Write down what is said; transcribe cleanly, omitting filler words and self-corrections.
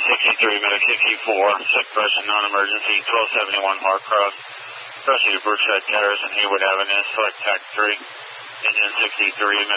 63, medic 64, sick person, non-emergency, 1271 Mark Cross. Proceed to Brookside Terrace and Haywood Avenue, select TAC 3. Engine 63,